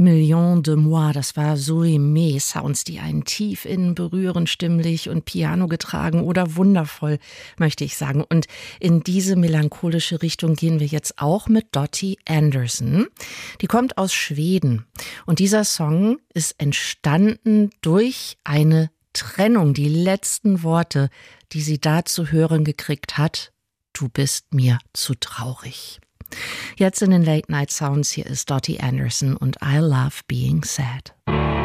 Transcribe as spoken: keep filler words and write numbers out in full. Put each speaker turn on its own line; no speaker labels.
Million de Moi, das war Zoe May, Sounds, die einen tief innen berühren, stimmlich und Piano getragen oder wundervoll, möchte ich sagen. Und in diese melancholische Richtung gehen wir jetzt auch mit Dottie Anderson. Die kommt aus Schweden und dieser Song ist entstanden durch eine Trennung. Die letzten Worte, die sie da zu hören gekriegt hat: Du bist mir zu traurig. Jetzt in den Late Night Sounds, hier ist Dottie Anderson und I Love Being Sad.